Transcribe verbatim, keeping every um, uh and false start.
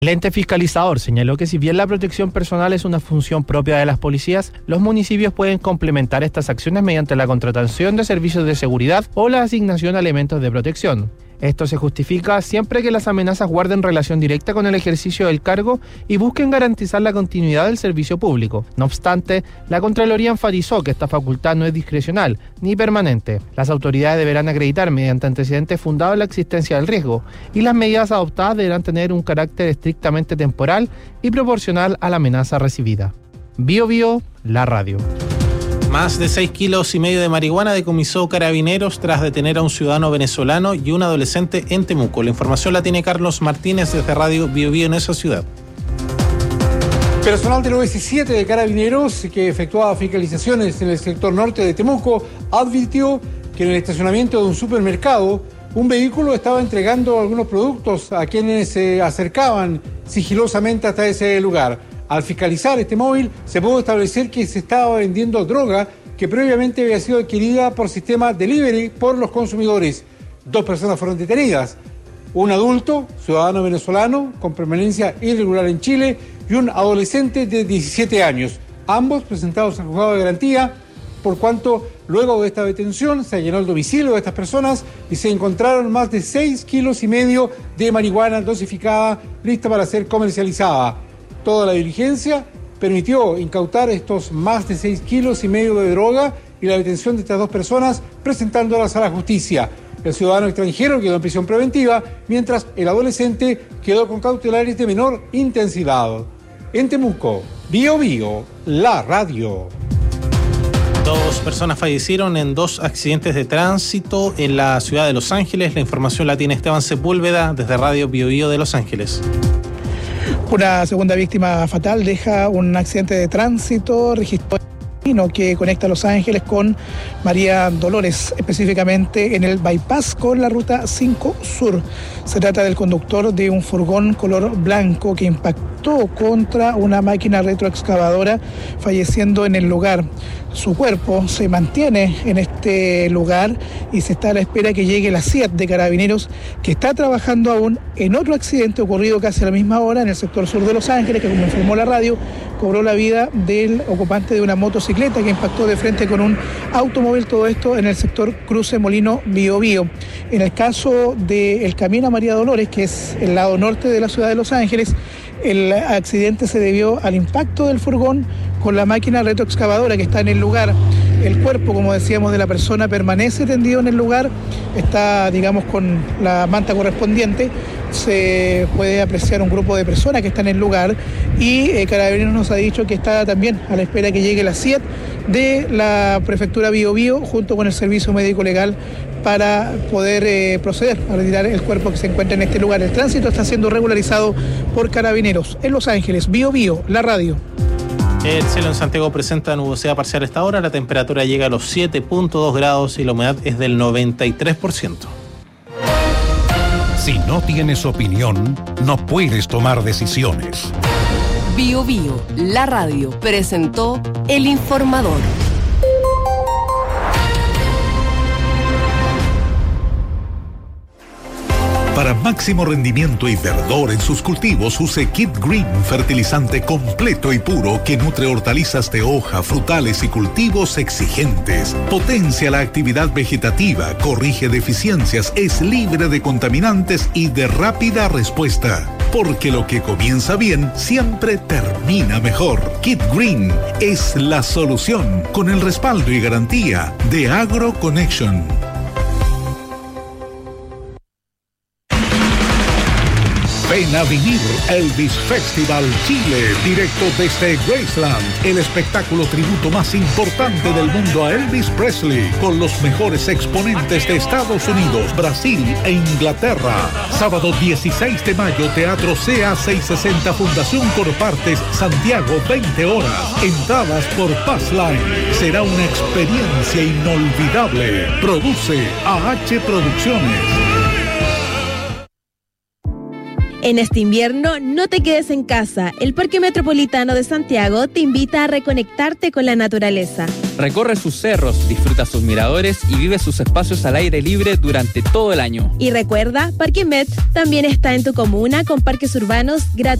El ente fiscalizador señaló que si bien la protección personal es una función propia de las policías, los municipios pueden complementar estas acciones mediante la contratación de servicios de seguridad o la asignación de elementos de protección. Esto se justifica siempre que las amenazas guarden relación directa con el ejercicio del cargo y busquen garantizar la continuidad del servicio público. No obstante, la Contraloría enfatizó que esta facultad no es discrecional ni permanente. Las autoridades deberán acreditar mediante antecedentes fundados la existencia del riesgo y las medidas adoptadas deberán tener un carácter estrictamente temporal y proporcional a la amenaza recibida. Bio Bio, la radio. Más de seis kilos y medio de marihuana decomisó Carabineros tras detener a un ciudadano venezolano y un adolescente en Temuco. La información la tiene Carlos Martínez desde Radio Bio Bio en esa ciudad. Personal del O S siete de Carabineros, que efectuaba fiscalizaciones en el sector norte de Temuco, advirtió que en el estacionamiento de un supermercado un vehículo estaba entregando algunos productos a quienes se acercaban sigilosamente hasta ese lugar. Al fiscalizar este móvil, se pudo establecer que se estaba vendiendo droga que previamente había sido adquirida por sistema delivery por los consumidores. Dos personas fueron detenidas, un adulto, ciudadano venezolano, con permanencia irregular en Chile, y un adolescente de diecisiete años, ambos presentados al juzgado de garantía, por cuanto luego de esta detención se allanó el domicilio de estas personas y se encontraron más de seis kilos y medio de marihuana dosificada lista para ser comercializada. Toda la diligencia permitió incautar estos más de seis kilos y medio de droga y la detención de estas dos personas presentándolas a la justicia. El ciudadano extranjero quedó en prisión preventiva, mientras el adolescente quedó con cautelares de menor intensidad. En Temuco, Bio Bio, la radio. Dos personas fallecieron en dos accidentes de tránsito en la ciudad de Los Ángeles. La información la tiene Esteban Sepúlveda desde Radio Bio Bio de Los Ángeles. Una segunda víctima fatal deja un accidente de tránsito registrado que conecta Los Ángeles con María Dolores, específicamente en el bypass con la ruta cinco Sur. Se trata del conductor de un furgón color blanco que impactó contra una máquina retroexcavadora, falleciendo en el lugar. Su cuerpo se mantiene en este lugar y se está a la espera que llegue la C I A T de Carabineros, que está trabajando aún en otro accidente ocurrido casi a la misma hora en el sector sur de Los Ángeles, que, como informó la radio, cobró la vida del ocupante de una motocicleta que impactó de frente con un automóvil, todo esto en el sector Cruce Molino Bio Bio. En el caso del camino a María Dolores, que es el lado norte de la ciudad de Los Ángeles, el accidente se debió al impacto del furgón con la máquina retroexcavadora que está en el lugar. El cuerpo, como decíamos, de la persona permanece tendido en el lugar, está, digamos, con la manta correspondiente. Se puede apreciar un grupo de personas que están en el lugar y eh, Carabineros nos ha dicho que está también a la espera que llegue la C I A T de la prefectura Bio Bio junto con el servicio médico legal para poder eh, proceder a retirar el cuerpo que se encuentra en este lugar. El tránsito está siendo regularizado por Carabineros. En Los Ángeles, Bio Bio, la radio. El cielo en Santiago presenta nubosidad parcial a esta hora, la temperatura llega a los siete punto dos grados y la humedad es del noventa y tres por ciento. Si no tienes opinión, no puedes tomar decisiones. Bio Bio, la radio, presentó El Informador. Para máximo rendimiento y verdor en sus cultivos, use Kit Green, fertilizante completo y puro que nutre hortalizas de hoja, frutales y cultivos exigentes. Potencia la actividad vegetativa, corrige deficiencias, es libre de contaminantes y de rápida respuesta. Porque lo que comienza bien siempre termina mejor. Kit Green es la solución, con el respaldo y garantía de AgroConnection. Ven a vivir Elvis Festival Chile, directo desde Graceland, el espectáculo tributo más importante del mundo a Elvis Presley, con los mejores exponentes de Estados Unidos, Brasil e Inglaterra. Sábado dieciséis de mayo, Teatro C A seiscientos sesenta, Fundación Corpartes, Santiago, veinte horas. Entradas por Passline. Será una experiencia inolvidable. Produce A H Producciones. En este invierno, no te quedes en casa. El Parque Metropolitano de Santiago te invita a reconectarte con la naturaleza. Recorre sus cerros, disfruta sus miradores y vive sus espacios al aire libre durante todo el año. Y recuerda, Parque Met también está en tu comuna con parques urbanos gratuitos.